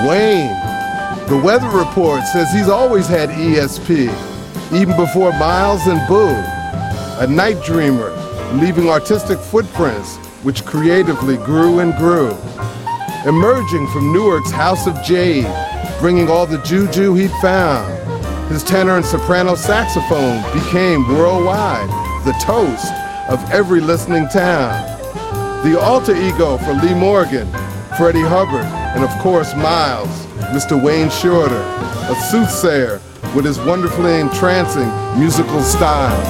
Wayne. The weather report says he's always had ESP, even before Miles and Boo. A night dreamer, leaving artistic footprints which creatively grew and grew. Emerging from Newark's House of Jade, bringing all the juju he'd found. His tenor and soprano saxophone became worldwide the toast of every listening town. The alter ego for Lee Morgan, Freddie Hubbard, and of course Miles, Mr. Wayne Shorter, a soothsayer with his wonderfully entrancing musical style.